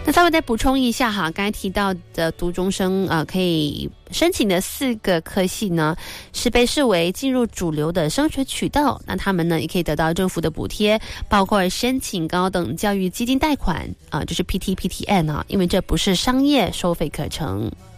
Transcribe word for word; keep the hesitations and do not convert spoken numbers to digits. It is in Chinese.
那稍微再补充一下哈，刚才提到的读中生呃可以申请的四个科系呢，是被视为进入主流的升学渠道。那他们呢也可以得到政府的补贴，包括申请高等教育基金贷款啊、呃，就是 P T P T N 啊，因为这不是商业收费课程。